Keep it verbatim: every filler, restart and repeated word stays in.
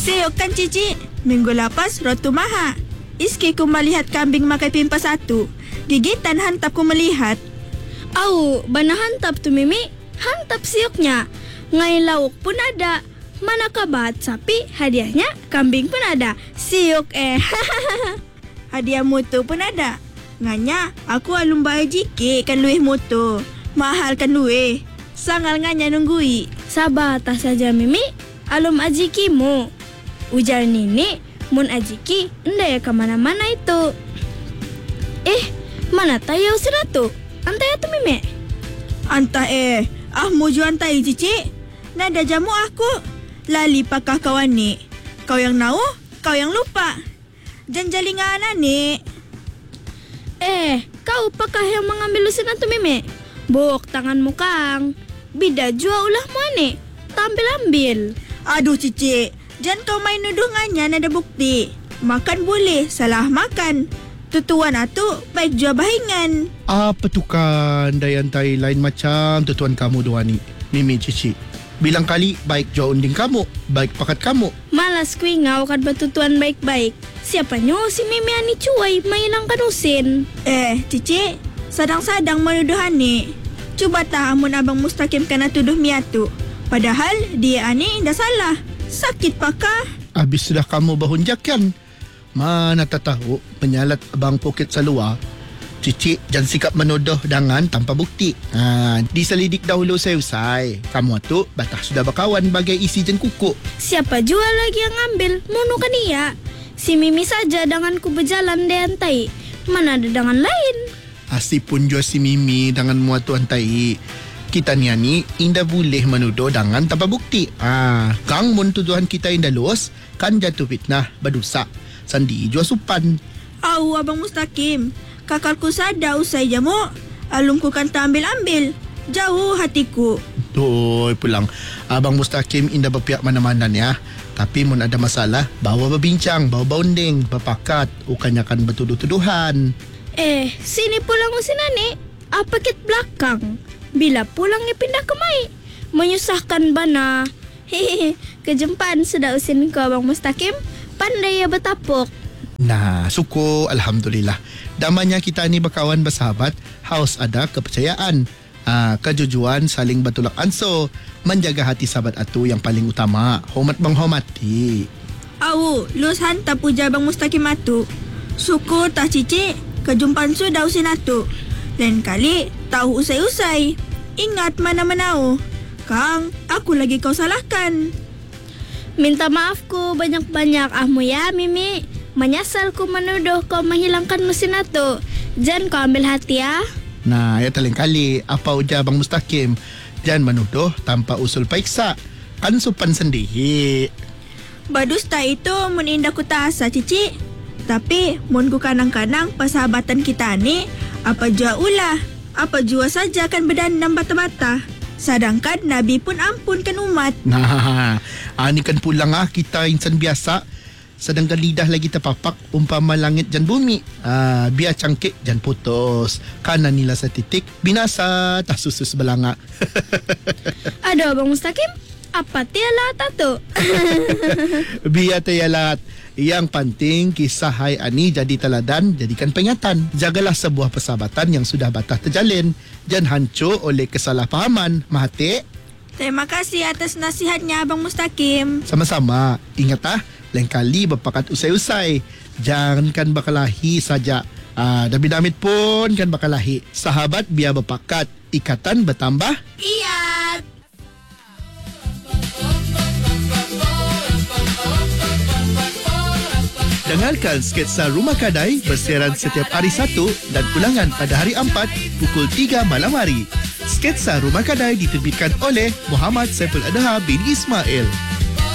Siyok kan cici, minggu lepas rotu maha. Iski ku melihat kambing makai pimpa satu. Gigitan hantap ku melihat. Au, bana hantap tu Mimi. Hantap sioknya. Ngai lauk pun ada. Mana kabat sapi, hadiahnya kambing pun ada. Siok eh. Hadiah motor pun ada. Nganya, aku alum bayar jike kan luih motor. Mahal kan luih. Sangal nganya nunggui. Sabar tak saja Mimi. Alum ajikimu. Ujar Nini, mun ajiki, nda ya ke mana-mana itu. Eh, mana tayo siratu? Antay tu Mimi. Anta eh, ah mu ju antai cici. Nada jamu aku. Lali pakah kawan ni. Kau yang nau, kau yang lupa. Janjalingan ni. Eh, kau pakah yang mengambil lusin tu Mimi. Buk tanganmu kang. Bida jua ulah mu ni. Tampil ambil. Aduh cici, jangan kau main nudungannya nada bukti. Makan boleh, salah makan. Tutuan atu baik jua bahingan. Apa tu kan dayantai lain macam tutuan kamu dua ni, Mimi Cici. Bilang kali baik jua unding kamu, baik pakat kamu. Malas ku ingau kan bertutuan baik-baik. Siapa nyo si Mimi ani cuai mahilangkan usin. Eh, cici, sadang-sadang menuduhan ni. Cuba tak amun abang Mustaqim kena tuduh miatu. Padahal dia ani dah salah. Sakit pakah. Habis sudah kamu bahunjakan. Mana tak tahu penyalat abang poket salua. Cici jangan sikap menuduh dengan tanpa bukti. Ha, diselidik dahulu saya usai. Kamu tu batas sudah berkawan bagai isi jen kuku. Siapa jua lagi yang ambil? Munu kan iya. Si Mimi saja dengan ku berjalan diantai. Mana ada dengan lain? Asipun jua si Mimi dengan muatu antai. Kita ni ani indah boleh menuduh dengan tanpa bukti. Ah, kang mun tuduhan kita indah los kan jatuh fitnah berdosa. Sandi jua supan. Au abang Mustaqim. Kakalku sada usai jamu. Alumku kan tak ambil-ambil. Jauh hatiku. Tuh pulang. Abang Mustaqim indah berpihak mana-mana ya. Tapi mun ada masalah, bawa berbincang, bawa bonding, berpakat. Bukannya kan bertuduh-tuduhan. Eh, sini pulang usin ani. Apa kit belakang? Bila pulangnya pindah ke Mai. Menyusahkan bana. Hehehe, kejempaan sudah usin ke abang Mustaqim. Pandai ya bertapuk. Nah, syukur Alhamdulillah. Damanya kita ni berkawan bersahabat, harus ada kepercayaan. Ah, kejujuan saling bertolak ansur, menjaga hati sahabat atu yang paling utama, hormat menghormati. Au, lus hantar puja abang Mustaqim atu. Syukur tak cici, kejumpaan sudah usin atu. Lain kali, tahu usai-usai. Ingat mana-manau. Kang, aku lagi kau salahkan. Minta maafku banyak-banyak ahmu ya Mimi. Menyesal ku menuduh kau menghilangkan mesin atu. Jangan kau ambil hati ya. Nah, ya lain kali apa ujar Abang Mustaqim, jangan menuduh tanpa usul periksa. Kan sopan sendiri. Badusta itu mun indah ku tak asa cici. Tapi mun ku kanang-kanang persahabatan kita ni, apa jua ulah, apa jua saja kan berdendam bata-bata. Sedangkan Nabi pun ampunkan umat. Nah, ah, ni kan pulang ah kita insan biasa. Sedangkan lidah lagi terpapak umpama langit dan bumi. Ah, biar cangkik dan putus. Kanan nila setitik binasa tak susus belanga. Aduh Abang Mustaqim, apa tiala tatu? Biar tialat. Yang penting kisah hai ani jadi teladan, jadikan peringatan. Jagalah sebuah persahabatan yang sudah batas terjalin. Jangan hancur oleh kesalahpahaman. Mahathir. Terima kasih atas nasihatnya Abang Mustaqim. Sama-sama. Ingat ah, lain kali berpakat usai-usai. Jangankan berkelahi saja. Ah, Nabi Damit pun kan berkelahi. Sahabat biar berpakat, ikatan bertambah. Iya. Dengarkan sketsa Rumah Kadai bersiaran setiap hari Sabtu dan ulangan pada hari Ahad pukul tiga malam hari. Sketsa Rumah Kadai diterbitkan oleh Muhammad Saiful Adha bin Ismail.